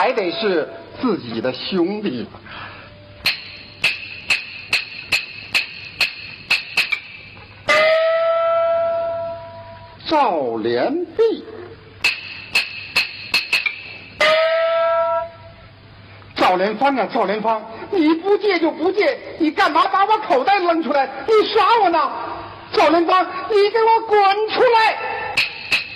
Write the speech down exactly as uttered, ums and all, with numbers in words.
还得是自己的兄弟。赵连璧，赵连芳啊，赵连芳，你不借就不借，你干嘛把我口袋扔出来？你耍我呢？赵连芳，你给我滚出来！